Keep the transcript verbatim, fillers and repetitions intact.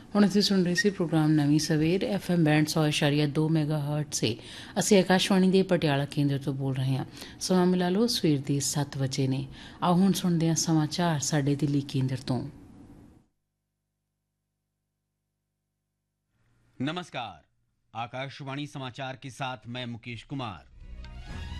ਹੁਣ ਅਸੀਂ ਸੁਣ ਰਹੇ ਸੀ ਪ੍ਰੋਗਰਾਮ ਨਵੀਂ ਸਵੇਰ ਐਫ ਐਮ ਬੈਂਡ ਸੌ ਇਸ਼ਾਰੀਆ ਦੋ ਮੈਗਾ ਹਰਟ ਸੇ। ਅਸੀਂ ਆਕਾਸ਼ਵਾਣੀ ਦੇ ਪਟਿਆਲਾ ਕੇਂਦਰ ਤੋਂ ਬੋਲ ਰਹੇ ਹਾਂ। ਸਮਾਂ ਮਿਲਾ ਲਓ ਸਵੇਰ ਦੇ ਸੱਤ ਵਜੇ ਨੇ। ਆਓ ਹੁਣ ਸੁਣਦੇ ਹਾਂ ਸਮਾਚਾਰ ਸਾਡੇ ਦਿੱਲੀ ਕੇਂਦਰ ਤੋਂ। नमस्कार, आकाशवाणी समाचार के साथ मैं मुकेश कुमार।